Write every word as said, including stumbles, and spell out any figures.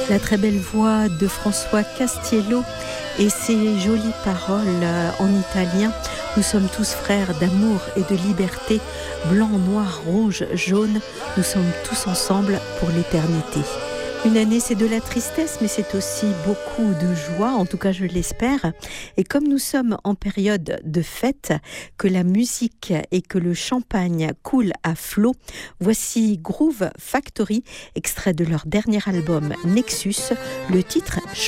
La très belle voix de François Castiello et ses jolies paroles en italien. Nous sommes tous frères d'amour et de liberté, blanc, noir, rouge, jaune. Nous sommes tous ensemble pour l'éternité. Une année, c'est de la tristesse, mais c'est aussi beaucoup de joie, en tout cas je l'espère. Et comme nous sommes en période de fête, que la musique et que le champagne coulent à flot, voici Groove Factory, extrait de leur dernier album Nexus, le titre